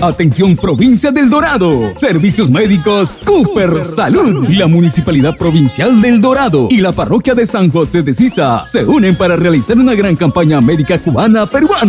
Atención Provincia del Dorado. Servicios médicos Cooper Salud. La Municipalidad Provincial del Dorado y la Parroquia de San José de Sisa se unen para realizar una gran campaña médica cubana peruana.